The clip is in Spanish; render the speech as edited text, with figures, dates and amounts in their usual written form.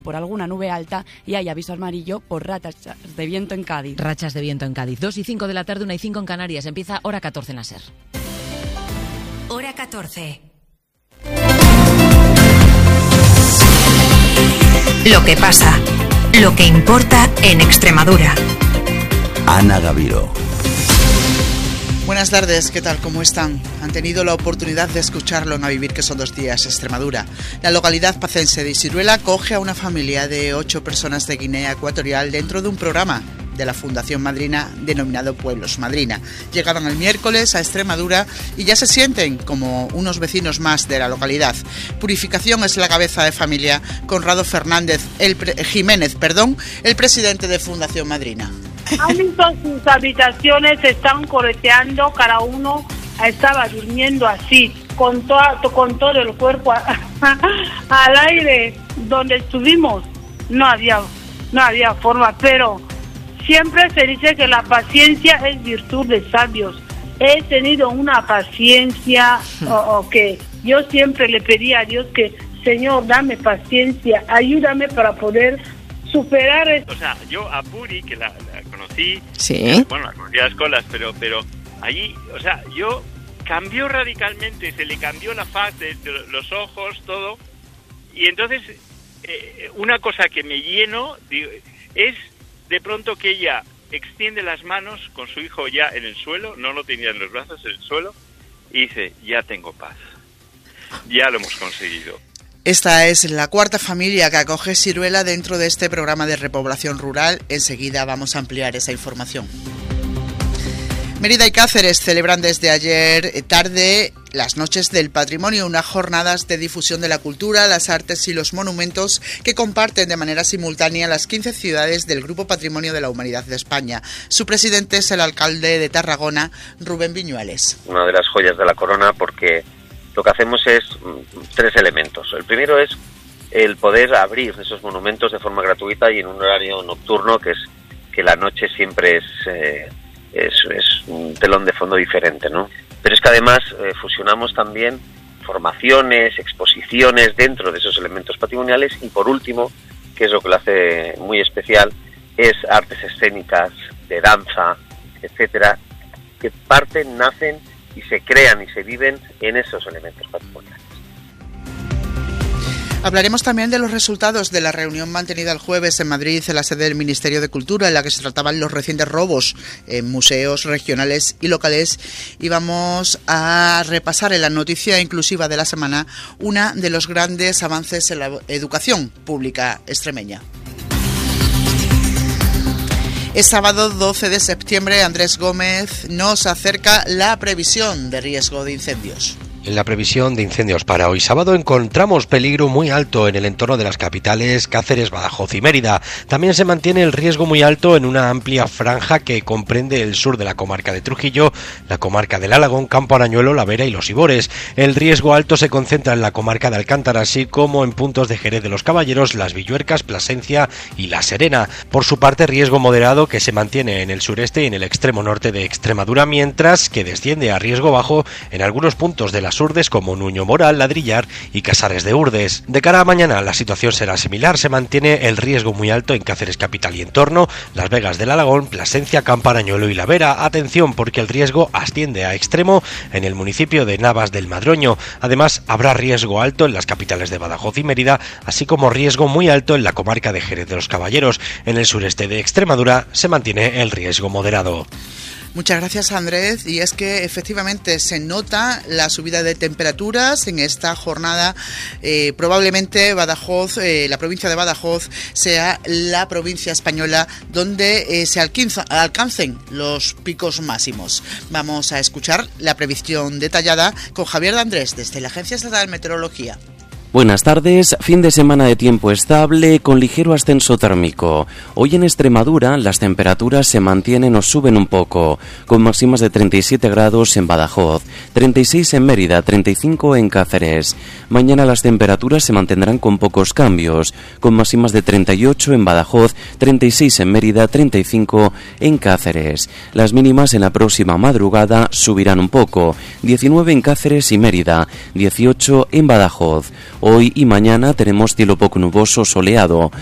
por alguna nube alta y hay aviso amarillo por rachas de viento en Cádiz. Rachas de viento en Cádiz. 2:05 de la tarde, 1:05 en Canarias. Empieza Hora 14 en la SER. Hora 14. Lo que pasa, lo que importa en Extremadura. Ana Gaviro. Buenas tardes, ¿qué tal? ¿Cómo están? Han tenido la oportunidad de escucharlo en A Vivir, que son 2 días, Extremadura. La localidad pacense de Isiruela acoge a una familia de 8 personas de Guinea Ecuatorial dentro de un programa de la Fundación Madrina denominado Pueblos Madrina. Llegaban el miércoles a Extremadura y ya se sienten como unos vecinos más de la localidad. Purificación es la cabeza de familia. Conrado Jiménez, el presidente de Fundación Madrina. Han visto sus habitaciones, están correteando, cada uno estaba durmiendo así, con todo el cuerpo al aire. Donde estuvimos no había forma, pero siempre se dice que la paciencia es virtud de sabios. He tenido una paciencia que yo siempre le pedí a Dios que, Señor, dame paciencia, ayúdame para poder superar esto. O sea, yo a Puri, que la conocí, sí, bueno, la conocí a las colas, pero allí, o sea, yo cambió radicalmente, se le cambió la faz de los ojos, todo, y entonces una cosa que me lleno es de pronto que ella extiende las manos con su hijo ya en el suelo, no lo tenía en los brazos, en el suelo, y dice, ya tengo paz, ya lo hemos conseguido. Esta es la 4ª familia que acoge Isiruela dentro de este programa de repoblación rural. Enseguida vamos a ampliar esa información. Mérida y Cáceres celebran desde ayer tarde las Noches del Patrimonio, unas jornadas de difusión de la cultura, las artes y los monumentos que comparten de manera simultánea las 15 ciudades del Grupo Patrimonio de la Humanidad de España. Su presidente es el alcalde de Tarragona, Rubén Viñuales. Una de las joyas de la corona, porque lo que hacemos es 3 elementos. El primero es el poder abrir esos monumentos de forma gratuita y en un horario nocturno, que es que la noche siempre es un telón de fondo diferente, ¿no? Pero es que además fusionamos también formaciones, exposiciones dentro de esos elementos patrimoniales y, por último, que es lo que lo hace muy especial, es artes escénicas, de danza, etcétera, que parten, nacen y se crean y se viven en esos elementos patrimoniales. Hablaremos también de los resultados de la reunión mantenida el jueves en Madrid, en la sede del Ministerio de Cultura, en la que se trataban los recientes robos en museos regionales y locales. Y vamos a repasar en la noticia inclusiva de la semana una de los grandes avances en la educación pública extremeña. Es sábado 12 de septiembre. Andrés Gómez nos acerca la previsión de riesgo de incendios. En la previsión de incendios para hoy sábado encontramos peligro muy alto en el entorno de las capitales Cáceres, Badajoz y Mérida. También se mantiene el riesgo muy alto en una amplia franja que comprende el sur de la comarca de Trujillo, la comarca del Alagón, Campo Arañuelo, La Vera y Los Ibores. El riesgo alto se concentra en la comarca de Alcántara, así como en puntos de Jerez de los Caballeros, Las Villuercas, Plasencia y La Serena. Por su parte, riesgo moderado que se mantiene en el sureste y en el extremo norte de Extremadura, mientras que desciende a riesgo bajo en algunos puntos de las Urdes como Nuño Moral, Ladrillar y Casares de Urdes. De cara a mañana la situación será similar, se mantiene el riesgo muy alto en Cáceres capital y entorno, Las Vegas del Alagón, Plasencia, Campo Arañuelo y La Vera. Atención, porque el riesgo asciende a extremo en el municipio de Navas del Madroño. Además, habrá riesgo alto en las capitales de Badajoz y Mérida, así como riesgo muy alto en la comarca de Jerez de los Caballeros. En el sureste de Extremadura se mantiene el riesgo moderado. Muchas gracias, Andrés. Y es que efectivamente se nota la subida de temperaturas en esta jornada. Probablemente Badajoz, la provincia de Badajoz, sea la provincia española donde se alcancen los picos máximos. Vamos a escuchar la previsión detallada con Javier de Andrés desde la Agencia Estatal de Meteorología. Buenas tardes, fin de semana de tiempo estable con ligero ascenso térmico. Hoy en Extremadura las temperaturas se mantienen o suben un poco, con máximas de 37 grados en Badajoz, 36 en Mérida, 35 en Cáceres. Mañana las temperaturas se mantendrán con pocos cambios, con máximas de 38 en Badajoz, 36 en Mérida, 35 en Cáceres. Las mínimas en la próxima madrugada subirán un poco, 19 en Cáceres y Mérida, 18 en Badajoz. Hoy y mañana tenemos cielo poco nuboso, soleado.